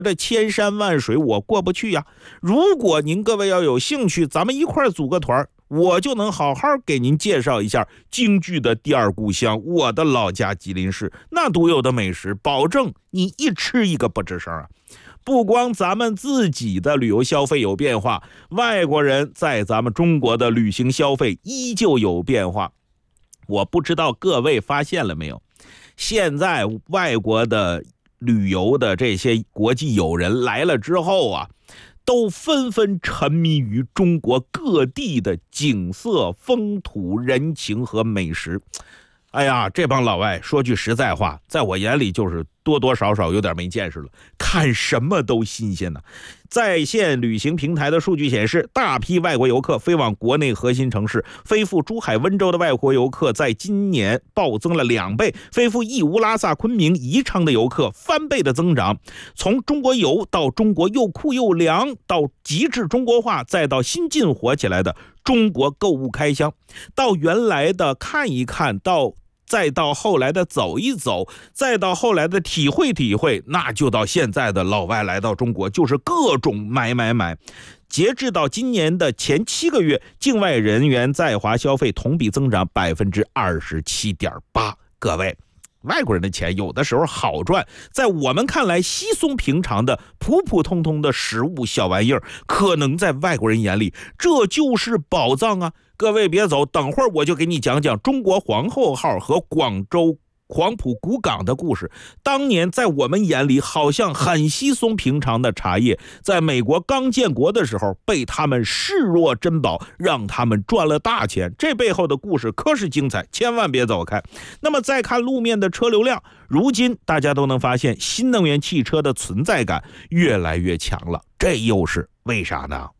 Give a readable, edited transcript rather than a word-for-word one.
这千山万水我过不去呀。如果您各位要有兴趣，咱们一块组个团，我就能好好给您介绍一下京剧的第二故乡，我的老家吉林市那独有的美食，保证你一吃一个不吱声啊。不光咱们自己的旅游消费有变化，外国人在咱们中国的旅行消费依旧有变化。我不知道各位发现了没有，现在外国的旅游的这些国际友人来了之后啊，都纷纷沉迷于中国各地的景色、风土人情和美食。哎呀，这帮老外说句实在话，在我眼里就是多多少少有点没见识了，看什么都新鲜呢。在线旅行平台的数据显示，大批外国游客飞往国内核心城市，飞赴珠海、温州的外国游客在今年暴增了2倍，飞赴义乌、拉萨、昆明、宜昌的游客翻倍的增长。从中国游到中国又酷又凉，到极致中国化，再到新近火起来的中国购物开箱，到原来的看一看，再到后来的走一走，再到后来的体会体会，那就到现在的老外来到中国就是各种买。截至到今年的前7个月，境外人员在华消费同比增长 27.8%。 各位，外国人的钱有的时候好赚，在我们看来稀松平常的普普通通的食物小玩意儿，可能在外国人眼里这就是宝藏啊。各位别走，等会儿我就给你讲讲中国皇后号和广州黄埔古港的故事。当年在我们眼里好像很稀松平常的茶叶，在美国刚建国的时候被他们视若珍宝，让他们赚了大钱。这背后的故事可是精彩，千万别走开。那么再看路面的车流量，如今大家都能发现新能源汽车的存在感越来越强了，这又是为啥呢？